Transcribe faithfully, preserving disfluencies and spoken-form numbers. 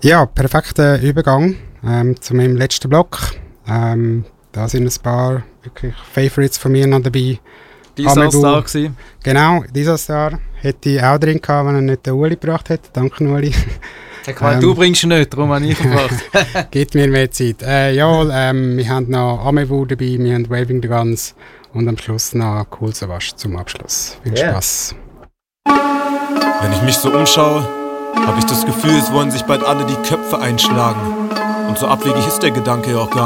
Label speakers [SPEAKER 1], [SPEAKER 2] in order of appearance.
[SPEAKER 1] Ja, perfekter Übergang ähm, zu meinem letzten Block. Ähm, da sind ein paar wirklich Favorites von mir noch dabei.
[SPEAKER 2] Disaster gewesen.
[SPEAKER 1] Genau, Disaster hätte ich auch drin gehabt, wenn er nicht den Uli gebracht hätte. Danke, Uli.
[SPEAKER 2] Ich meine, ähm, du bringst ihn nicht, darum habe ich ihn gebracht.
[SPEAKER 1] Gibt mir mehr Zeit. Äh, ja, ähm, wir haben noch Amewu dabei, wir haben Waving the Guns und am Schluss noch Cool Savage zum Abschluss. Viel yeah. Spaß.
[SPEAKER 3] Wenn ich mich so umschaue, habe ich das Gefühl, es wollen sich bald alle die Köpfe einschlagen. Und so abwegig ist der Gedanke auch gar nicht.